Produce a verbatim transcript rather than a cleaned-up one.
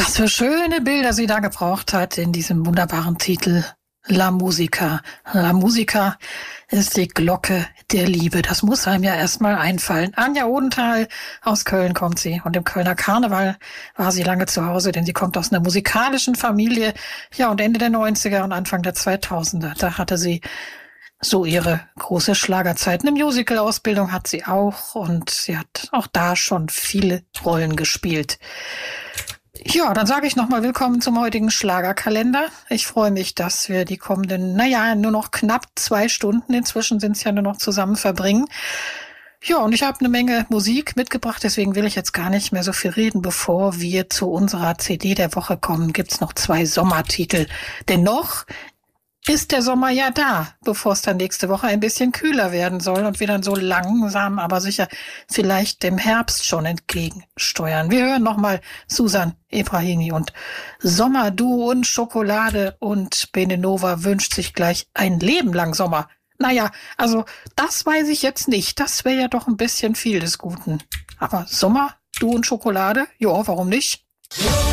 Was für schöne Bilder sie da gebraucht hat in diesem wunderbaren Titel La Musica. La Musica ist die Glocke der Liebe. Das muss einem ja erstmal einfallen. Anja Odenthal aus Köln kommt sie. Und im Kölner Karneval war sie lange zu Hause, denn sie kommt aus einer musikalischen Familie. Ja, und Ende der neunziger und Anfang der zweitausender, da hatte sie so ihre große Schlagerzeit. Eine Musical-Ausbildung hat sie auch und sie hat auch da schon viele Rollen gespielt. Ja, dann sage ich nochmal willkommen zum heutigen Schlagerkalender. Ich freue mich, dass wir die kommenden, naja, nur noch knapp zwei Stunden, inzwischen sind es ja nur noch zusammen verbringen. Ja, und ich habe eine Menge Musik mitgebracht, deswegen will ich jetzt gar nicht mehr so viel reden. Bevor wir zu unserer C D der Woche kommen, gibt's noch zwei Sommertitel. Dennoch ist der Sommer ja da, bevor es dann nächste Woche ein bisschen kühler werden soll und wir dann so langsam, aber sicher vielleicht dem Herbst schon entgegensteuern. Wir hören nochmal Susan Ebrahimi und Sommer, du und Schokolade, und Benenova wünscht sich gleich ein Leben lang Sommer. Naja, also das weiß ich jetzt nicht. Das wäre ja doch ein bisschen viel des Guten. Aber Sommer, du und Schokolade? Ja, warum nicht?